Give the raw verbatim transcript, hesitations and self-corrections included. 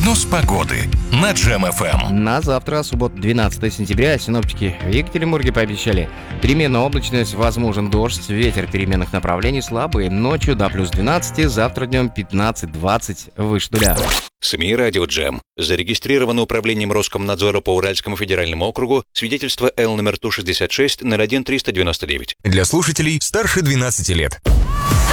Прогноз погоды на Джем эф эм. На завтра, суббота, двенадцатое сентября, синоптики в Екатеринбурге пообещали переменная облачность, возможен дождь, ветер переменных направлений слабый, ночью до плюс двенадцать, завтра днем пятнадцать-двадцать выше нуля. СМИ «Радио Джем». Зарегистрировано управлением Роскомнадзора по Уральскому федеральному округу свидетельство Л номер Ту шестьдесят шесть ноль один триста девяносто девять. Для слушателей старше двенадцати лет.